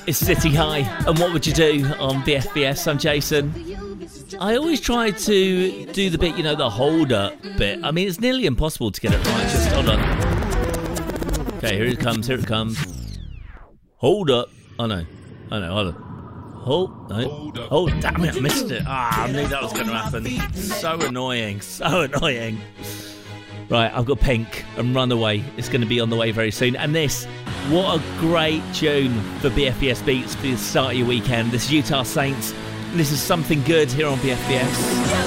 It's City High, and what would you do on BFBS? I'm Jason. I always try to do the bit, you know, the hold up bit. I mean, it's nearly impossible to get it right. Just hold on. Okay, here it comes, Hold up. Oh no, hold on. Hold, no. Oh, damn it, I missed it. I knew that was going to happen. So annoying. Right, I've got Pink and Runaway. It's going to be on the way very soon. And this, what a great tune for BFBS Beats for the start of your weekend. This is Utah Saints. This is Something Good here on BFBS.